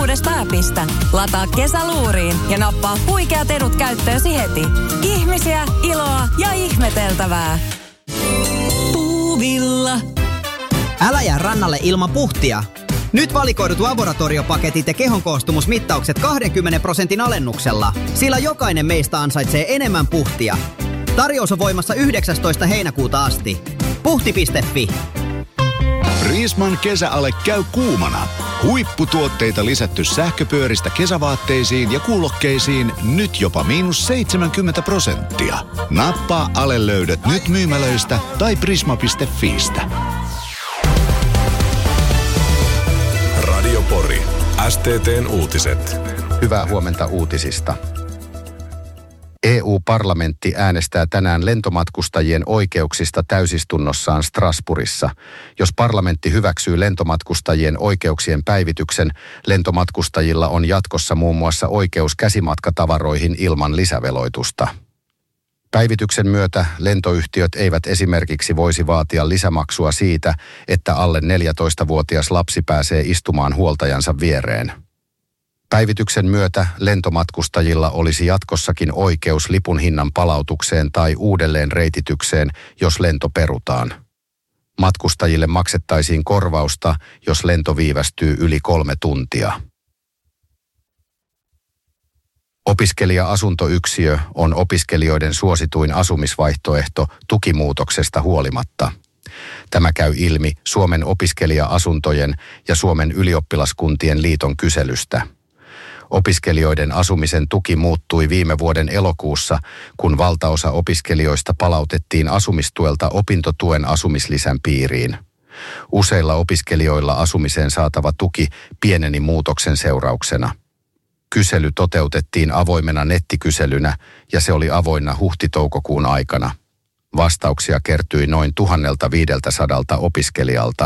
uudesta appista. Lataa kesäluuriin ja nappaa huikeat edut käyttöösi heti. Ihmisiä, iloa ja ihmeteltävää. Puuvilla. Älä jää rannalle ilman puhtia. Nyt valikoidut laboratoriopaketit ja kehonkoostumusmittaukset 20% alennuksella, sillä jokainen meistä ansaitsee enemmän puhtia. Tarjous on voimassa 19. heinäkuuta asti. Puhti.fi. Riisman kesäale käy kuumana. Huipputuotteita lisätty sähköpyöristä kesävaatteisiin ja kuulokkeisiin nyt jopa -70%. Nappaa ale löydät nyt myymälöistä tai prisma.fiistä. Radio Pori. STT:n uutiset. Hyvää huomenta uutisista. EU-parlamentti äänestää tänään lentomatkustajien oikeuksista täysistunnossaan Strasbourgissa. Jos parlamentti hyväksyy lentomatkustajien oikeuksien päivityksen, lentomatkustajilla on jatkossa muun muassa oikeus käsimatkatavaroihin ilman lisäveloitusta. Päivityksen myötä lentoyhtiöt eivät esimerkiksi voisi vaatia lisämaksua siitä, että alle 14-vuotias lapsi pääsee istumaan huoltajansa viereen. Päivityksen myötä lentomatkustajilla olisi jatkossakin oikeus lipun hinnan palautukseen tai uudelleen reititykseen, jos lento perutaan. Matkustajille maksettaisiin korvausta, jos lento viivästyy yli 3 tuntia. Opiskelija-asuntoyksiö on opiskelijoiden suosituin asumisvaihtoehto tukimuutoksesta huolimatta. Tämä käy ilmi Suomen opiskelija-asuntojen ja Suomen ylioppilaskuntien liiton kyselystä. Opiskelijoiden asumisen tuki muuttui viime vuoden elokuussa, kun valtaosa opiskelijoista palautettiin asumistuelta opintotuen asumislisän piiriin. Useilla opiskelijoilla asumiseen saatava tuki pieneni muutoksen seurauksena. Kysely toteutettiin avoimena nettikyselynä ja se oli avoinna huhti-toukokuun aikana. Vastauksia kertyi noin 1500 opiskelijalta.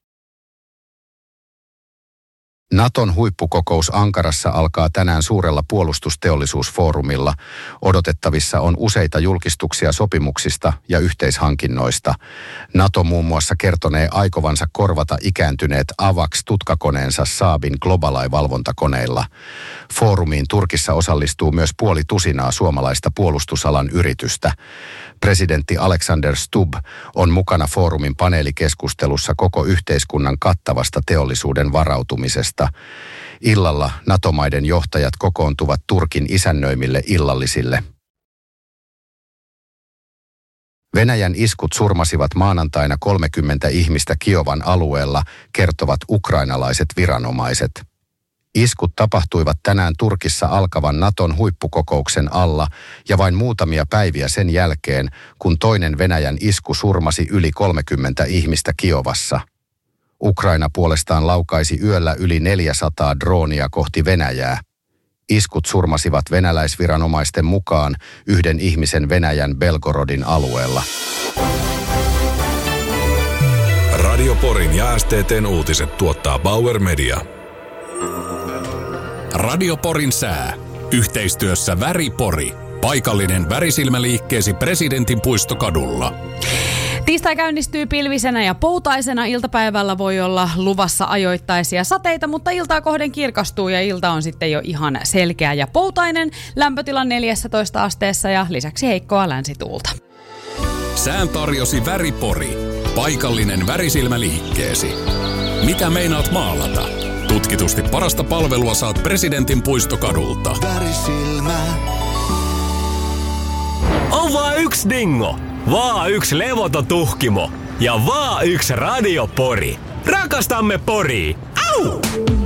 Naton huippukokous Ankarassa alkaa tänään suurella puolustusteollisuusfoorumilla. Odotettavissa on useita julkistuksia sopimuksista ja yhteishankinnoista. NATO muun muassa kertonee aikovansa korvata ikääntyneet AVAX-tutkakoneensa Saabin Globalai-valvontakoneilla. Foorumiin Turkissa osallistuu myös 50 suomalaista puolustusalan yritystä. Presidentti Alexander Stubb on mukana foorumin paneelikeskustelussa koko yhteiskunnan kattavasta teollisuuden varautumisesta. Illalla NATO-maiden johtajat kokoontuvat Turkin isännöimille illallisille. Venäjän iskut surmasivat maanantaina 30 ihmistä Kiovan alueella, kertovat ukrainalaiset viranomaiset. Iskut tapahtuivat tänään Turkissa alkavan Naton huippukokouksen alla ja vain muutamia päiviä sen jälkeen, kun toinen Venäjän isku surmasi yli 30 ihmistä Kiovassa. Ukraina puolestaan laukaisi yöllä yli 400 droonia kohti Venäjää. Iskut surmasivat venäläisviranomaisten mukaan 1 ihmisen Venäjän Belgorodin alueella. Radio Porin ja STT:n uutiset tuottaa Bauer Media. Radio Porin sää. Yhteistyössä Väri-Pori. Paikallinen värisilmäliikkeesi Presidentin puistokadulla. Tiistai käynnistyy pilvisenä ja poutaisena. Iltapäivällä voi olla luvassa ajoittaisia sateita, mutta iltaa kohden kirkastuu ja ilta on sitten jo ihan selkeä ja poutainen. Lämpötila 14 asteessa ja lisäksi heikkoa länsituulta. Sään tarjosi Väri-Pori. Paikallinen värisilmäliikkeesi. Mitä meinaat maalata? Tutkitusti parasta palvelua saat Presidentin puistokadulta. Värisilmä. On vaan yksi dingo, vaan yksi levoton tuhkimo ja vaan yksi Radio Pori. Rakastamme Poria! Au!